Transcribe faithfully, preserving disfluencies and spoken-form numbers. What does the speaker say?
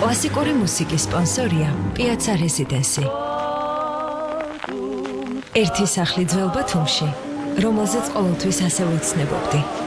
კლასიკური მუსიკის სპონსორია Piazza Residency. ერთი სახლი ძველ ბათუმში, რომელზეც ყოველთვის ასე ვუცნებობდი.